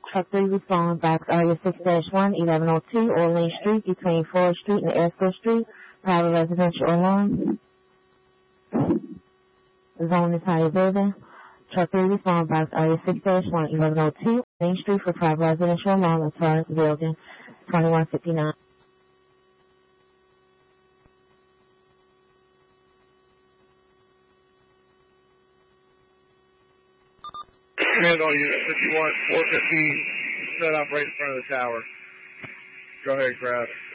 Truck 3 respond box area 6-1, 1102 Orleans Street between Forest Street and Airport Street. Private residential alarm. Zone is higher building. Truck 3 respond box area 6-1, 1102 Main Street for private residential alarm as far as the building 2159. Handle unit 51, 450, set up right in front of the tower. Go ahead, grab.